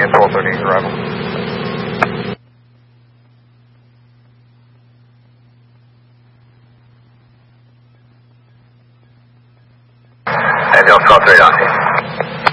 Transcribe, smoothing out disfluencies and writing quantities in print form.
at 12:30 arrival. And don't call 3 down.